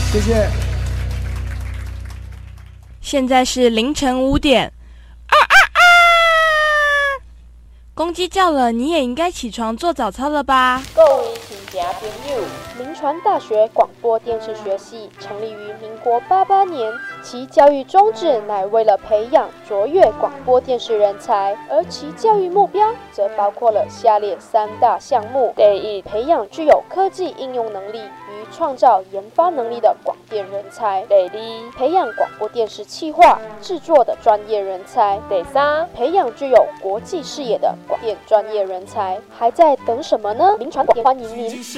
谢谢。 现在是凌晨5点。公鸡叫了，你也应该起床做早操了吧？ 各位亲戚朋友，民传大学广播电视学系成立于民国88年，其教育宗旨乃为了培养卓越广播电视人才，而其教育目标则包括了下列3大项目：第一，培养具有科技应用能力与创造研发能力的广电人才；第二，培养广播电视企划制作的专业人才；第三，培养具有国际视野的广电专业人才。还在等什么呢？民传欢迎您。